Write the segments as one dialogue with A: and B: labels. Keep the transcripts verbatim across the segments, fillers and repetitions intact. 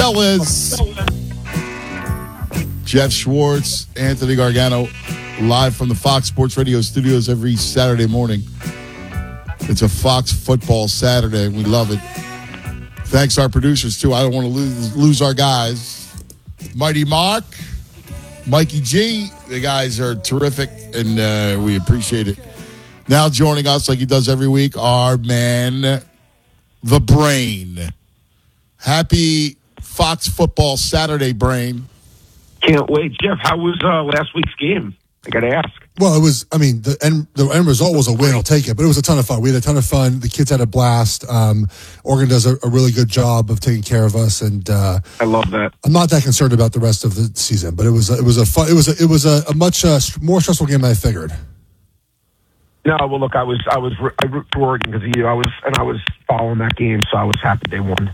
A: fellas. Jeff Schwartz, Anthony Gargano, live from the Fox Sports Radio studios every Saturday morning. It's a Fox Football Saturday, and we love it. Thanks to our producers, too. I don't want to lose, lose our guys. Mighty Mark, Mikey G, the guys are terrific, and uh, we appreciate it. Now joining us, like he does every week, our man, the Brain. Happy Fox Football Saturday, Brain.
B: Can't wait. Jeff, how was uh, last week's game? I got to ask.
C: Well, it was, I mean, the end, the end result was a win. I'll take it. But it was a ton of fun. We had a ton of fun. The kids had a blast. Um, Oregon does a, a really good job of taking care of us. And uh,
B: I love that.
C: I'm not that concerned about the rest of the season, but it was a, it was a fun, it was a, it was a, a much uh, more stressful game than I figured.
B: No, well, look, I was, I was, I root for Oregon because you, I was, and I was following that game, so I was happy they won.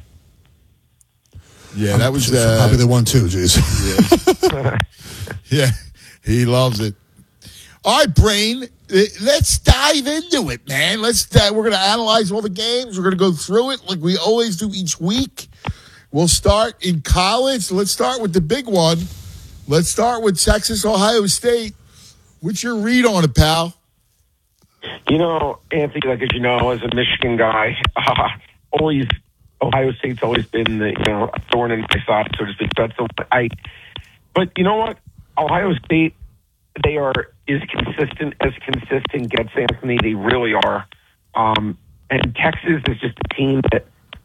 A: Yeah, that was
C: uh, happy they won too. Jeez.
A: Yeah. Yeah, he loves it. All right, Brain, let's dive into it, man. Let's. Uh, we're going to analyze all the games. We're going to go through it like we always do each week. We'll start in college. Let's start with the big one. Let's start with Texas, Ohio State. What's your read on it, pal?
B: You know, Anthony, like as you know, as a Michigan guy, uh, always Ohio State's always been the you know a thorn in my side, so to speak. That's so I. But you know what, Ohio State, they are as consistent as consistent gets, Anthony. They really are. Um, and Texas is just a team that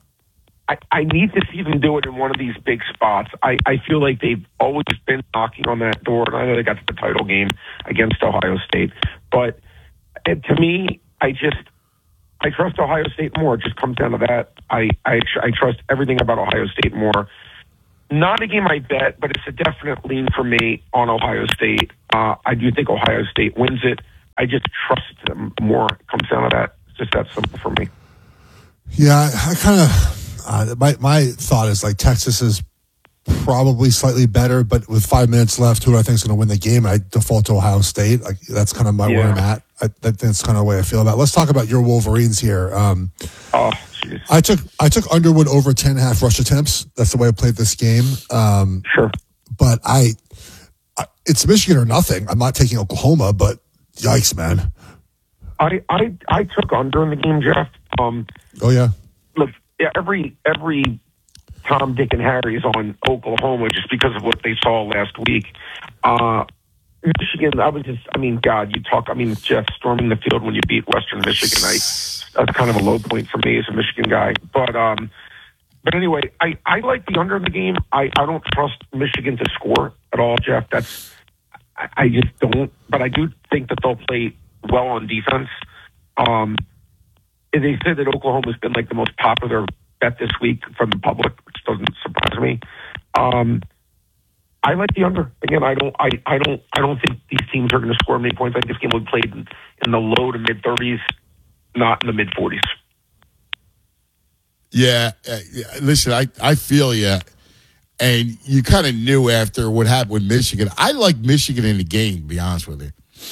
B: I, I need to see them do it in one of these big spots. I, I feel like they've always been knocking on that door, and I know they got to the title game against Ohio State. But uh, to me, I just I trust Ohio State more. It just comes down to that. I, I, I trust everything about Ohio State more. Not a game I bet, but it's a definite lean for me on Ohio State. Uh, I do think Ohio State wins it. I just trust them more. It comes down to that. It's just that simple for me.
C: Yeah, I, I kind of uh, my my thought is like Texas is probably slightly better, but with five minutes left, who do I think is going to win the game? I default to Ohio State. Like that's kind of my
B: yeah.
C: where I'm at. I, that, that's kind of the way I feel about it. Let's talk about your Wolverines here. Um,
B: oh, geez.
C: I took I took Underwood over ten and a half rush attempts. That's the way I played this game. Um,
B: sure,
C: but I, I, it's Michigan or nothing. I'm not taking Oklahoma, but yikes, man.
B: I I, I took under in the game, Jeff. Um,
C: oh yeah.
B: Look, yeah, every every Tom, Dick, and Harry is on Oklahoma just because of what they saw last week. Uh, Michigan, I was just, I mean, God, you talk, I mean, Jeff, storming the field when you beat Western Michigan, I, that's kind of a low point for me as a Michigan guy. But, um, but anyway, I, I like the under in the game. I, I don't trust Michigan to score at all, Jeff. That's, I, I just don't, but I do think that they'll play well on defense. Um, and they said that Oklahoma's been like the most popular bet this week from the public, which doesn't surprise me. Um, I like the under. Again, I don't, I, I don't, I don't think these teams are going to score many points. I think this game will be played in, in the low to mid thirties, not in the mid forties.
A: Yeah, uh, yeah, listen, I, I feel you, and you kind of knew after what happened with Michigan. I like Michigan in the game, to be honest with you.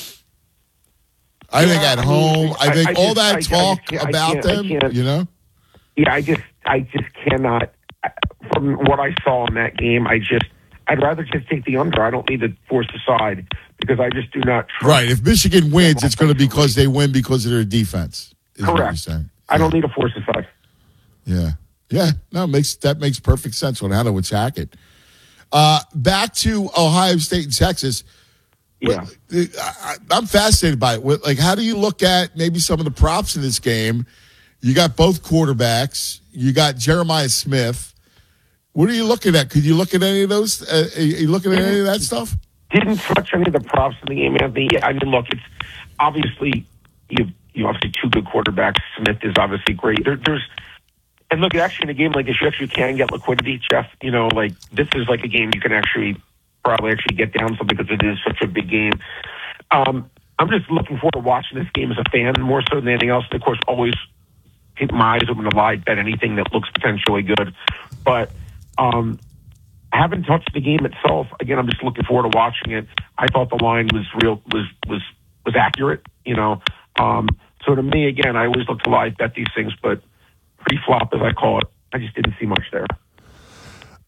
A: I
B: yeah,
A: think at
B: I
A: home,
B: mean,
A: I think
B: I, I
A: all
B: just,
A: that
B: I,
A: talk
B: I just,
A: about them, you know.
B: Yeah, I just, I just cannot. From what I saw in that game, I just, I'd rather just take the under. I don't need to force the side because I just do not trust.
A: Right. If Michigan wins, it's going to be because they win because of their defense. Is
B: Correct.
A: What you're saying.
B: I don't need to force the side.
A: Yeah. Yeah. No, makes that makes perfect sense on how to attack it. Uh, back to Ohio State and Texas.
B: Yeah.
A: I, I'm fascinated by it. Like, how do you look at maybe some of the props in this game? You got both quarterbacks. You got Jeremiah Smith. What are you looking at? Could you look at any of those? Uh, are you looking at any of that stuff?
B: Didn't touch any of the props in the game, Anthony. Yeah, I mean, look, it's obviously you. You obviously two good quarterbacks. Smith is obviously great. There, there's and look, actually in a game like this, you actually can get liquidity, Jeff. You know, like this is like a game you can actually probably actually get down some because it is such a big game. Um, I'm just looking forward to watching this game as a fan more so than anything else. And of course, always keep my eyes open to live bet anything that looks potentially good, but. Um, I haven't touched the game itself. Again, I'm just looking forward to watching it. I thought the line was real, was was was accurate. You know, um, so to me, again, I always look to live bet these things, but pre-flop, as I call it, I just didn't see much there.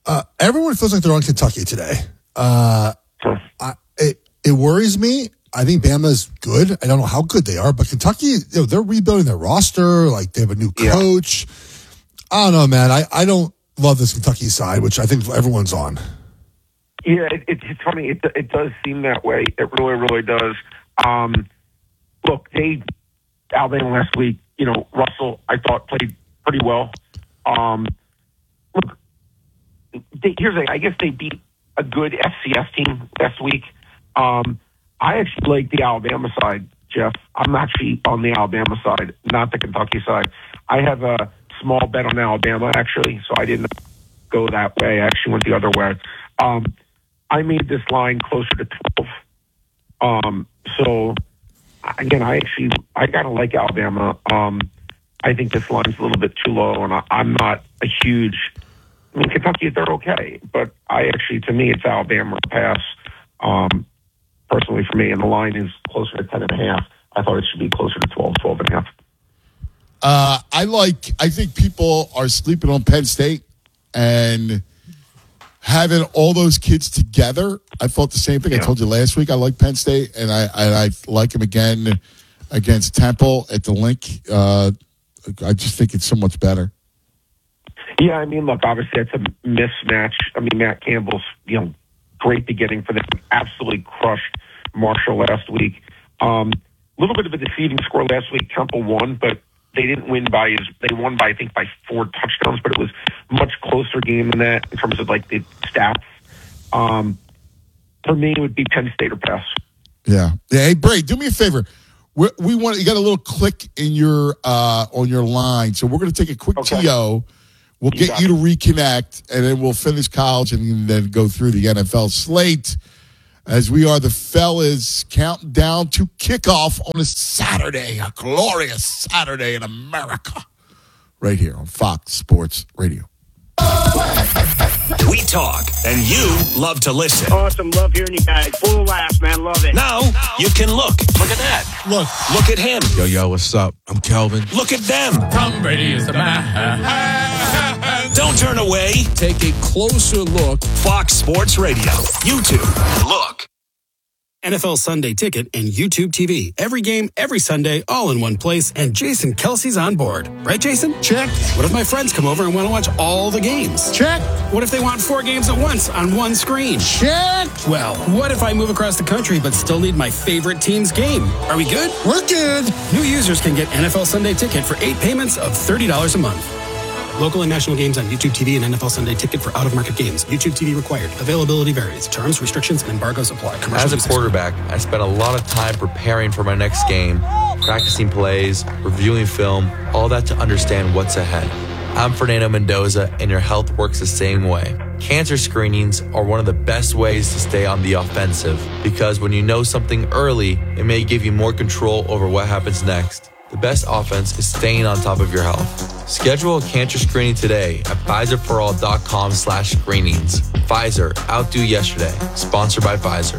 C: Uh, everyone feels like they're on Kentucky today. Uh, I, it, it worries me. I think Bama's good. I don't know how good they are, but Kentucky, you know, they're rebuilding their roster. Like, they have a new coach. Yeah. I don't know, man. I, I don't love this Kentucky side, which I think everyone's on.
B: Yeah, it, it, it's funny. It, it does seem that way. It really, really does. Um, look, they, Alabama last week, you know, Russell, I thought, played pretty well. Um, look, they, here's the thing. I guess they beat a good F C S team last week. Um, I actually like the Alabama side, Jeff. I'm actually on the Alabama side, not the Kentucky side. I have a small bet on Alabama, actually, so I didn't go that way. I actually went the other way. Um, I made this line closer to twelve. Um, so, again, I actually, I kind of like Alabama. Um, I think this line's a little bit too low, and I, I'm not a huge, I mean, Kentucky, they're okay, but I actually, to me, it's Alabama pass. Um, personally for me, and the line is closer to ten and a half. I thought it should be closer to twelve, twelve and a half.
A: Uh, I like, I think people are sleeping on Penn State, and having all those kids together, I thought the same thing. Yeah. I told you last week I like Penn State, and I, and I like them again against Temple at the Link. Uh, I just think it's so much better.
B: Yeah, I mean, look, obviously it's a mismatch. I mean, Matt Campbell's, you know, great beginning for them. Absolutely crushed Marshall last week. A um, little bit of a deceiving score last week. Temple won, but they didn't win by as they won by I think by four touchdowns, but it was a much closer game than that in terms of like the stats. Um, for me, it would be Penn State or pass.
A: Yeah. Yeah. Hey, Bray, do me a favor. We, we want you got a little click in your uh, on your line, so we're going to take a quick okay. T O. We'll you get you to reconnect, and then we'll finish college and then go through the N F L slate as we are the fellas counting down to kickoff on a Saturday, a glorious Saturday in America, right here on Fox Sports Radio.
D: We talk, and you love to listen.
E: Awesome. Love hearing you guys. Full of laughs, man. Love it.
D: Now, now you can look. Look at that.
F: Look.
D: Look at him.
F: Yo, yo, what's up? I'm Kelvin.
D: Look at them.
G: Tom Brady is the man.
D: Don't turn away.
F: Take a closer look.
D: Fox Sports Radio. YouTube. Look.
H: N F L Sunday Ticket and YouTube T V. Every game, every Sunday, all in one place. And Jason Kelsey's on board. Right, Jason?
C: Check.
H: What if my friends come over and want to watch all the games?
C: Check.
H: What if they want four games at once on one screen?
C: Check.
H: Well, what if I move across the country but still need my favorite team's game? Are we good?
C: We're good.
H: New users can get N F L Sunday Ticket for eight payments of thirty dollars a month. Local and national games on YouTube T V and N F L Sunday Ticket for out-of-market games. YouTube T V required. Availability varies. Terms, restrictions, and embargoes apply.
I: As a quarterback, I spent a lot of time preparing for my next game, practicing plays, reviewing film, all that to understand what's ahead. I'm Fernando Mendoza, and your health works the same way. Cancer screenings are one of the best ways to stay on the offensive, because when you know something early, it may give you more control over what happens next. The best offense is staying on top of your health. Schedule a cancer screening today at Pfizerforall.com slash screenings. Pfizer, outdo yesterday. Sponsored by Pfizer.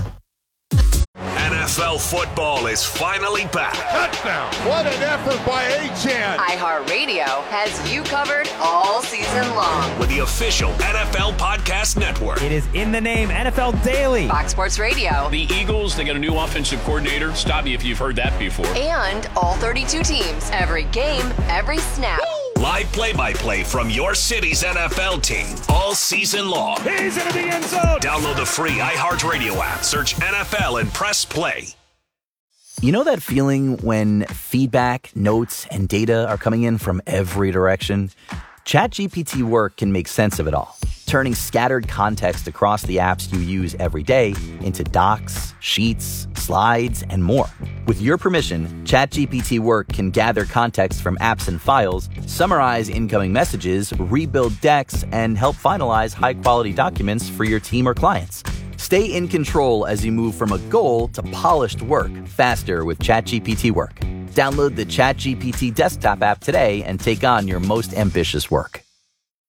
D: N F L football is finally back.
J: Touchdown. What an effort by Achane.
K: iHeartRadio has you covered all season long.
D: With the official N F L Podcast Network.
L: It is in the name, N F L Daily.
K: Fox Sports Radio.
M: The Eagles, they got a new offensive coordinator. Stop me if you've heard that before.
K: And all thirty-two teams. Every game, every snap.
D: Woo! Live play-by-play from your city's N F L team all season long.
J: He's into the end zone.
D: Download the free iHeartRadio app. Search N F L and press play.
L: You know that feeling when feedback, notes, and data are coming in from every direction? ChatGPT Work can make sense of it all, turning scattered context across the apps you use every day into docs, sheets, slides, and more. With your permission, ChatGPT Work can gather context from apps and files, summarize incoming messages, rebuild decks, and help finalize high-quality documents for your team or clients. Stay in control as you move from a goal to polished work faster with ChatGPT Work. Download the ChatGPT desktop app today and take on your most ambitious work.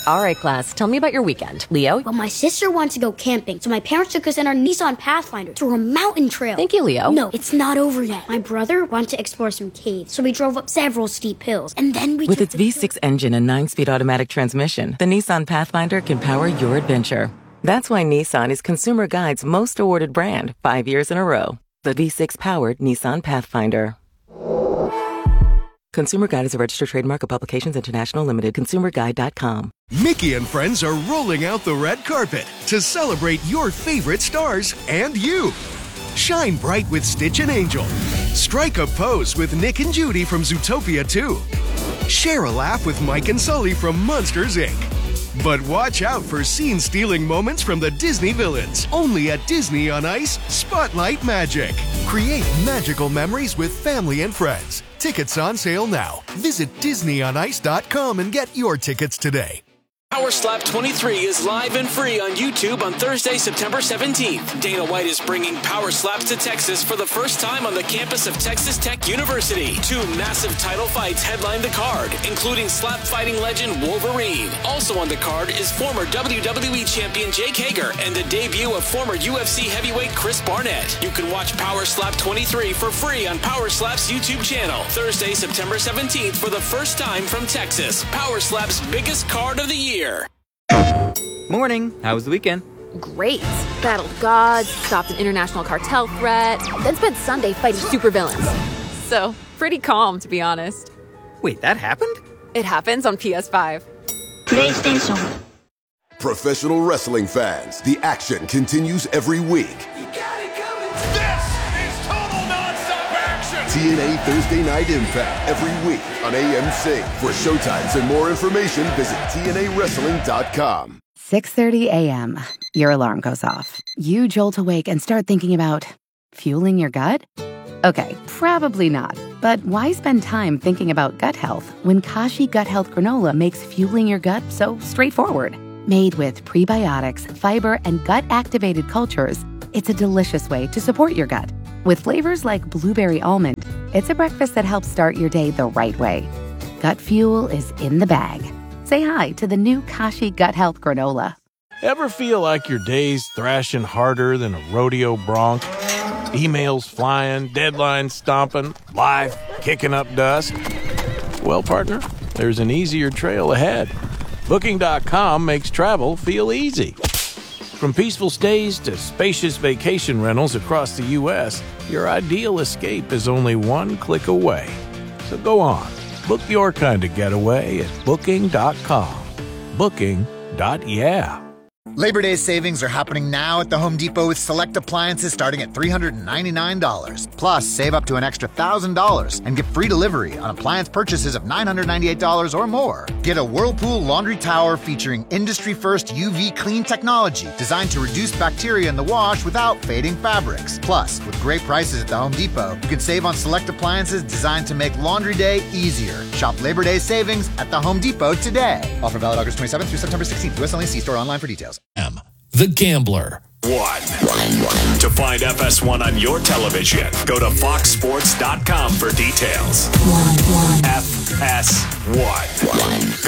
N: All right, class, tell me about your weekend. Leo?
O: Well, my sister wanted to go camping, so my parents took us in our Nissan Pathfinder through a mountain trail.
N: Thank you, Leo.
O: No, it's not over yet. My brother wanted to explore some caves, so we drove up several steep hills, and then we
P: With
O: took
P: its V six engine and nine-speed automatic transmission, the Nissan Pathfinder can power your adventure. That's why Nissan is Consumer Guide's most awarded brand five years in a row. The V six-powered Nissan Pathfinder. Consumer Guide is a registered trademark of Publications International Limited. consumer guide dot com.
Q: Mickey and friends are rolling out the red carpet to celebrate your favorite stars and you. Shine bright with Stitch and Angel. Strike a pose with Nick and Judy from Zootopia two. Share a laugh with Mike and Sully from Monsters, Incorporated. But watch out for scene-stealing moments from the Disney villains. Only at Disney on Ice Spotlight Magic. Create magical memories with family and friends. Tickets on sale now. Visit disney on ice dot com and get your tickets today.
R: Power Slap twenty-three is live and free on YouTube on Thursday, September seventeenth. Dana White is bringing Power Slaps to Texas for the first time on the campus of Texas Tech University. Two massive title fights headline the card, including slap fighting legend Wolverine. Also on the card is former W W E champion Jake Hager and the debut of former U F C heavyweight Chris Barnett. You can watch Power Slap twenty-three for free on Power Slap's YouTube channel. Thursday, September seventeenth for the first time from Texas. Power Slap's biggest card of the year.
S: Morning. How was the weekend?
T: Great. Battled gods, stopped an international cartel threat, then spent Sunday fighting supervillains. So, pretty calm, to be honest.
S: Wait, that happened?
T: It happens on P S five.
U: PlayStation. Professional wrestling fans, the action continues every week. T N A Thursday Night Impact every week on A M C. For showtimes and more information, visit T N A wrestling dot com.
V: six thirty a.m. Your alarm goes off. You jolt awake and start thinking about fueling your gut? Okay, probably not. But why spend time thinking about gut health when Kashi Gut Health Granola makes fueling your gut so straightforward? Made with prebiotics, fiber, and gut-activated cultures, it's a delicious way to support your gut. With flavors like blueberry almond, it's a breakfast that helps start your day the right way. Gut fuel is in the bag. Say hi to the new Kashi Gut Health Granola.
W: Ever feel like your day's thrashing harder than a rodeo bronc? Emails flying, deadlines stomping, life kicking up dust? Well, partner, there's an easier trail ahead. Booking dot com makes travel feel easy. From peaceful stays to spacious vacation rentals across the U S, your ideal escape is only one click away. So go on, book your kind of getaway at booking dot com. Booking. Yeah.
X: Labor Day savings are happening now at the Home Depot with select appliances starting at three hundred ninety-nine dollars. Plus, save up to an extra one thousand dollars and get free delivery on appliance purchases of nine hundred ninety-eight dollars or more. Get a Whirlpool laundry tower featuring industry-first U V clean technology designed to reduce bacteria in the wash without fading fabrics. Plus, with great prices at the Home Depot, you can save on select appliances designed to make laundry day easier. Shop Labor Day savings at the Home Depot today. Offer valid August twenty-seventh through September sixteenth. U S only. See store online for details.
D: M. The Gambler. One. To find F S one on your television, go to fox sports dot com for details. F S one.